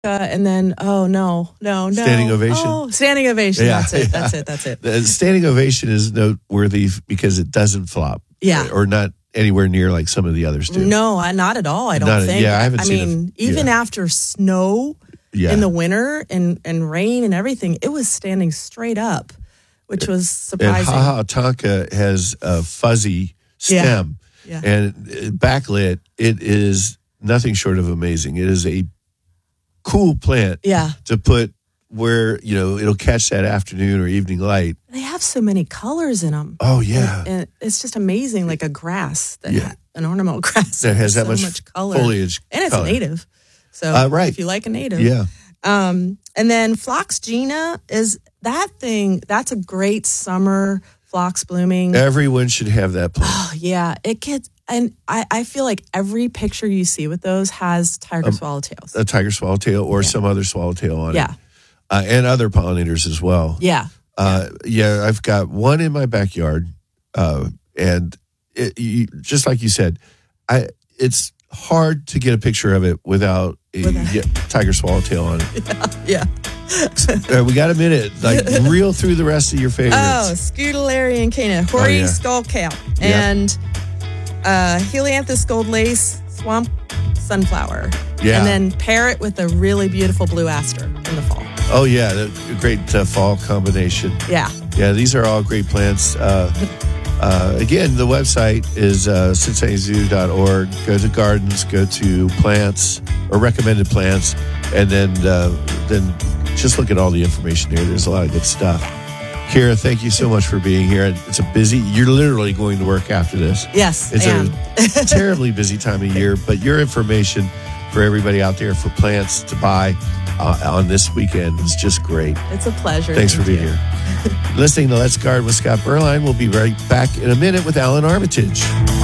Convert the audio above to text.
and then no. Standing ovation. Oh, standing ovation. Yeah, That's it. The standing ovation is noteworthy because it doesn't flop. Yeah. Or not anywhere near like some of the others do. No, not at all. I don't think. I haven't seen even after snow in the winter and rain and everything, it was standing straight up, which was surprising. And Haha Tonka has a fuzzy stem and backlit. It is nothing short of amazing. It is a cool plant to put where, it'll catch that afternoon or evening light. They have so many colors in them. Oh, yeah. And it's just amazing, like a grass, an ornamental grass. That has that so much color. Foliage. And it's native. So if you like a native. Yeah. And then Phlox Gina that's a great summer phlox blooming. Everyone should have that plant. Oh, yeah. It gets, and I feel like every picture you see with those has tiger swallowtails. A tiger swallowtail or some other swallowtail on it. Yeah. And other pollinators as well. Yeah. I've got one in my backyard. And just like you said, it's hard to get a picture of it without a tiger swallowtail on it. Yeah. We got a minute. Like, reel through the rest of your favorites. Oh, Scutellarian cana, hoary skullcap, and Helianthus gold lace, swamp sunflower. Yeah. And then pair it with a really beautiful blue aster in the fall. Oh, yeah. A great fall combination. Yeah. Yeah, these are all great plants. Again, the website is cincinnatizoo.org. Go to gardens, go to plants or recommended plants, and then just look at all the information there. There's a lot of good stuff. Kira, thank you so much for being here. It's you're literally going to work after this. Yes, it's I am. a terribly busy time of year, but your information for everybody out there for plants to buy on this weekend is just great. It's a pleasure. Thanks for being here. Listening to Let's Garden with Scott Berline. We'll be right back in a minute with Alan Armitage.